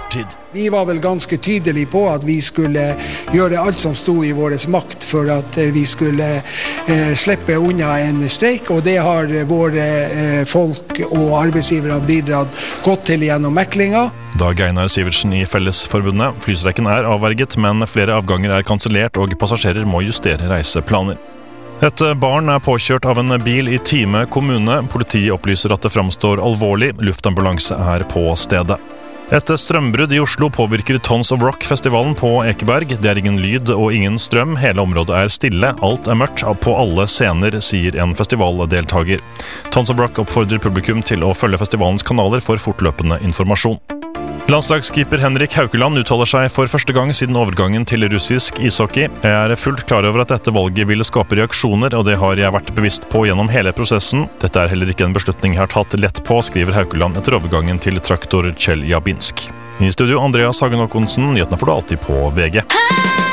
Vi var vel ganske tydelige på at vi skulle gjøre alt som stod i vår makt for at vi skulle slippe unna en streik, og det har våre folk og arbeidsgivere bidratt godt til gjennom meklinga. Dag Einar Sivertsen i Fellesforbundet. Flystreiken er avverget, men flere avganger er kansellert og passasjerer må justere reiseplaner. Et barn er påkjørt av en bil i Time kommune. Politiet opplyser at det framstår alvorlig. Luftambulanse er på stedet. Et strømbrudd i Oslo påvirker Tons of Rock-festivalen på Ekeberg. Det er ingen lyd og ingen strøm. Hele området er stille. Alt er mørkt på alle scener, sier en festivaldeltager. Tons of Rock oppfordrer publikum til å følge festivalens kanaler for fortløpende informasjon. Landslagskeeper Henrik Haukeland uttaler seg for første gang siden overgangen til russisk ishockey. Jeg er fullt klar over at dette valget ville skape reaksjoner, og det har jeg vært bevisst på gjennom hele prosessen. Dette er heller ikke en beslutning jeg har tatt lett på, skriver Haukeland etter overgangen til traktor Chelyabinsk. I studio Andreas Hagen Håkonsen, nyhetene får du alltid på VG.